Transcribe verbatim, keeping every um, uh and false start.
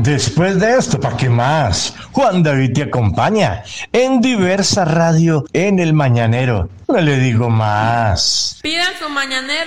Después de esto, ¿para qué más? Juan David te acompaña en Diversa Radio en el Mañanero. No le digo más. Pidan su mañanero.